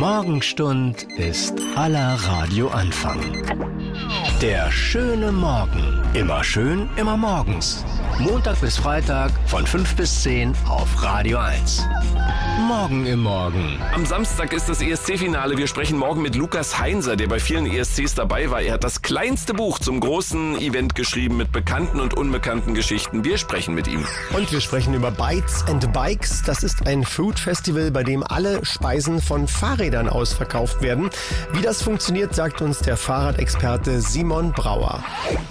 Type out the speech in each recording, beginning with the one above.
Morgenstund ist aller Radioanfang. Der schöne Morgen. Immer schön, immer morgens. Montag bis Freitag von 5 bis 10 auf Radio 1. Morgen im Morgen. Am Samstag ist das ESC-Finale. Wir sprechen morgen mit Lukas Heinser, der bei vielen ESCs dabei war. Er hat das kleinste Buch zum großen Event geschrieben mit bekannten und unbekannten Geschichten. Wir sprechen mit ihm. Und wir sprechen über Bites and Bikes. Das ist ein Food Festival, bei dem alle Speisen von Fahrrädern ausverkauft werden. Wie das funktioniert, sagt uns der Fahrradexperte Simon Brauer.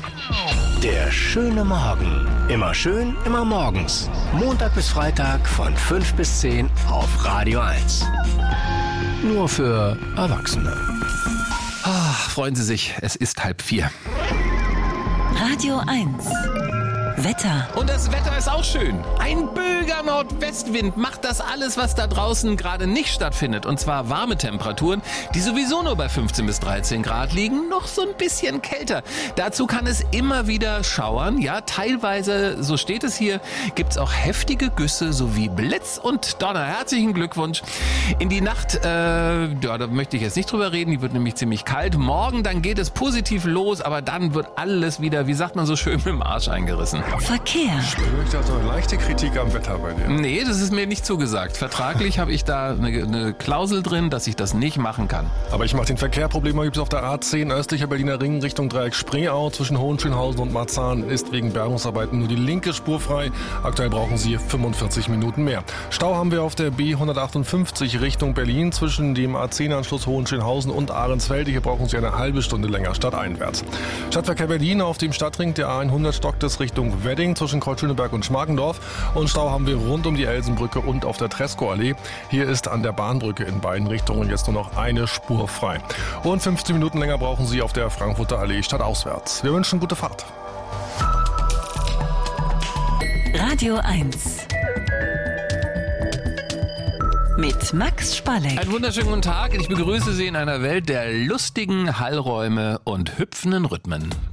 Der schöne Morgen. Immer schön, immer morgens. Montag bis Freitag von 5 bis 10 auf Radio 1. Nur für Erwachsene. Freuen Sie sich, es ist 3:30. Radio 1. Wetter. Und das Wetter ist auch schön. Ein böiger Nordwestwind macht das alles, was da draußen gerade nicht stattfindet. Und zwar warme Temperaturen, die sowieso nur bei 15 bis 13 Grad liegen, noch so ein bisschen kälter. Dazu kann es immer wieder schauern. Ja, teilweise, so steht es hier, gibt es auch heftige Güsse sowie Blitz und Donner. Herzlichen Glückwunsch. In die Nacht, da möchte ich jetzt nicht drüber reden, die wird nämlich ziemlich kalt. Morgen, dann geht es positiv los, aber dann wird alles wieder, wie sagt man so schön, mit dem Arsch eingerissen. Verkehr. Ich dachte, leichte Kritik am Wetter bei dir. Nee, das ist mir nicht zugesagt. Vertraglich habe ich da eine Klausel drin, dass ich das nicht machen kann. Aber ich mache den Verkehr. Probleme gibt es auf der A10 östlicher Berliner Ring Richtung Dreieck Spreeau. Zwischen Hohenschönhausen und Marzahn ist wegen Bergungsarbeiten nur die linke Spur frei. Aktuell brauchen Sie 45 Minuten mehr. Stau haben wir auf der B158 Richtung Berlin zwischen dem A10-Anschluss Hohenschönhausen und Ahrensfelde. Hier brauchen Sie eine halbe Stunde länger stadteinwärts. Stadtverkehr Berlin auf dem Stadtring der A100 stockt es Richtung Wedding zwischen Kreuzschöneberg und Schmargendorf. Und Stau haben wir rund um die Elsenbrücke und auf der Tresco-Allee. Hier ist an der Bahnbrücke in beiden Richtungen jetzt nur noch eine Spur frei. Und 15 Minuten länger brauchen Sie auf der Frankfurter Allee stadtauswärts. Wir wünschen gute Fahrt. Radio 1. Mit Max Spalleck. Einen wunderschönen guten Tag. Ich begrüße Sie in einer Welt der lustigen Hallräume und hüpfenden Rhythmen.